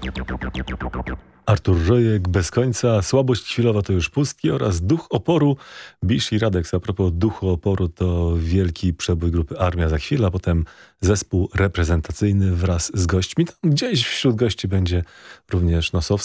Artur Rojek, Bez końca, Słabość chwilowa to już pustki oraz Duch oporu. Bisz i Radek. A propos Duchu oporu, to wielki przebój grupy Armia za chwilę, a potem zespół reprezentacyjny wraz z gośćmi. Tam gdzieś wśród gości będzie również Nosowski.